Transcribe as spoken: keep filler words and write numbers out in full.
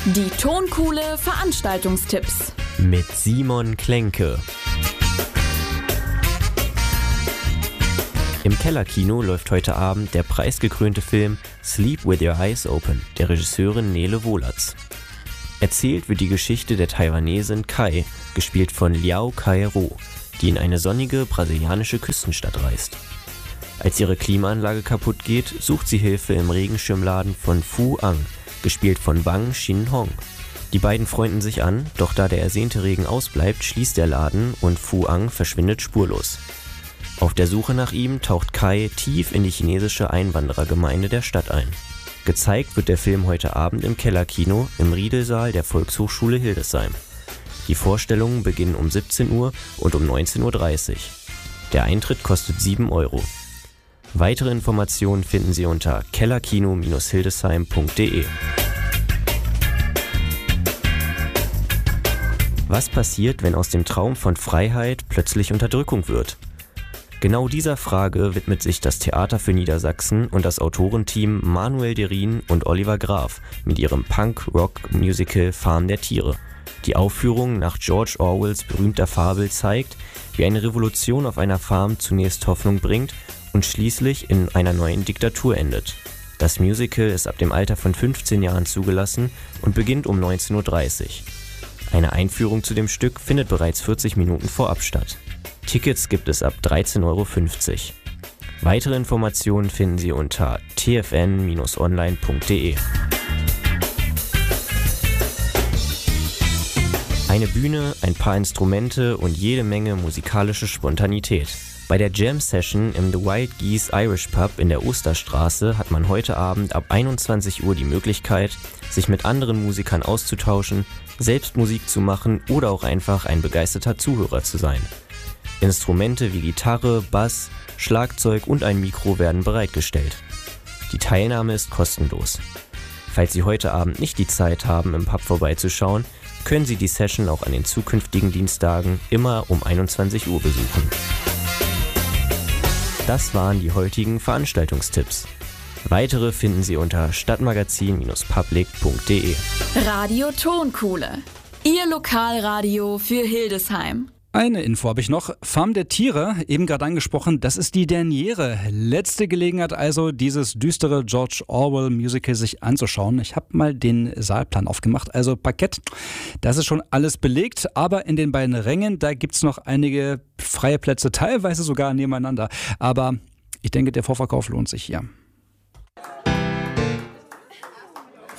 Die Tonkuhle Veranstaltungstipps mit Simon Klenke. Im Kellerkino läuft heute Abend der preisgekrönte Film Sleep with Your Eyes Open der Regisseurin Nele Wohlatz. Erzählt wird die Geschichte der Taiwanesin Kai, gespielt von Liao Kai-ro, die in eine sonnige brasilianische Küstenstadt reist. Als ihre Klimaanlage kaputt geht, sucht sie Hilfe im Regenschirmladen von Fu Ang, gespielt von Wang Xin-hong. Die beiden freunden sich an, doch da der ersehnte Regen ausbleibt, schließt der Laden und Fu Ang verschwindet spurlos. Auf der Suche nach ihm taucht Kai tief in die chinesische Einwanderergemeinde der Stadt ein. Gezeigt wird der Film heute Abend im Kellerkino im Riedelsaal der Volkshochschule Hildesheim. Die Vorstellungen beginnen um siebzehn Uhr und um neunzehn Uhr dreißig. Der Eintritt kostet sieben Euro. Weitere Informationen finden Sie unter kellerkino Bindestrich hildesheim Punkt de. Was passiert, wenn aus dem Traum von Freiheit plötzlich Unterdrückung wird? Genau dieser Frage widmet sich das Theater für Niedersachsen und das Autorenteam Manuel Derin und Oliver Graf mit ihrem Punk-Rock-Musical Farm der Tiere. Die Aufführung nach George Orwells berühmter Fabel zeigt, wie eine Revolution auf einer Farm zunächst Hoffnung bringt und schließlich in einer neuen Diktatur endet. Das Musical ist ab dem Alter von fünfzehn Jahren zugelassen und beginnt um neunzehn Uhr dreißig. Eine Einführung zu dem Stück findet bereits vierzig Minuten vorab statt. Tickets gibt es ab dreizehn Euro fünfzig. Weitere Informationen finden Sie unter t f n Bindestrich online Punkt de. Eine Bühne, ein paar Instrumente und jede Menge musikalische Spontanität. Bei der Jam-Session im The Wild Geese Irish Pub in der Osterstraße hat man heute Abend ab einundzwanzig Uhr die Möglichkeit, sich mit anderen Musikern auszutauschen, selbst Musik zu machen oder auch einfach ein begeisterter Zuhörer zu sein. Instrumente wie Gitarre, Bass, Schlagzeug und ein Mikro werden bereitgestellt. Die Teilnahme ist kostenlos. Falls Sie heute Abend nicht die Zeit haben, im Pub vorbeizuschauen, können Sie die Session auch an den zukünftigen Dienstagen immer um einundzwanzig Uhr besuchen. Das waren die heutigen Veranstaltungstipps. Weitere finden Sie unter stadtmagazin Bindestrich public Punkt de. Radio Tonkuhle, Ihr Lokalradio für Hildesheim. Eine Info habe ich noch. Farm der Tiere, eben gerade angesprochen, das ist die Derniere. Letzte Gelegenheit also, dieses düstere George Orwell-Musical sich anzuschauen. Ich habe mal den Saalplan aufgemacht. Also Parkett, das ist schon alles belegt, aber in den beiden Rängen, da gibt es noch einige freie Plätze, teilweise sogar nebeneinander. Aber ich denke, der Vorverkauf lohnt sich hier.